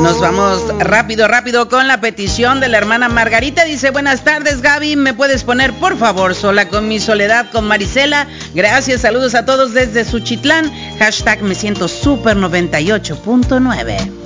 Nos vamos rápido con la petición de la hermana Margarita. Dice, buenas tardes, Gaby, ¿me puedes poner, por favor, Sola con mi soledad con Marisela? Gracias, saludos a todos desde Suchitlán. Hashtag me siento super 98.9.